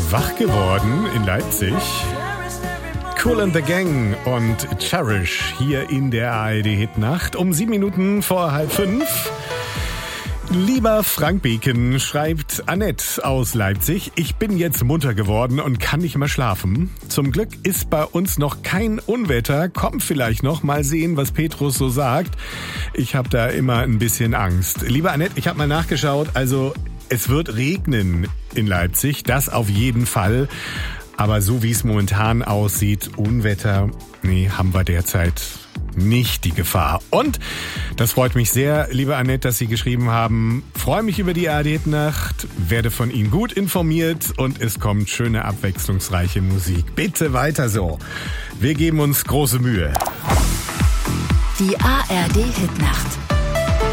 wach geworden in Leipzig. Kool and the Gang und Cherish hier in der ARD-Hitnacht um 7 Minuten vor 4:30. Lieber Frank Beken, schreibt Annette aus Leipzig, ich bin jetzt munter geworden und kann nicht mehr schlafen. Zum Glück ist bei uns noch kein Unwetter, kommt vielleicht noch, mal sehen, was Petrus so sagt. Ich habe da immer ein bisschen Angst. Liebe Annette, ich habe mal nachgeschaut, also es wird regnen in Leipzig, das auf jeden Fall. Aber so wie es momentan aussieht, Unwetter, haben wir derzeit nicht die Gefahr. Und das freut mich sehr, liebe Annette, dass Sie geschrieben haben. Freue mich über die ARD-Nacht, werde von Ihnen gut informiert und es kommt schöne, abwechslungsreiche Musik. Bitte weiter so. Wir geben uns große Mühe. Die ARD-Hitnacht.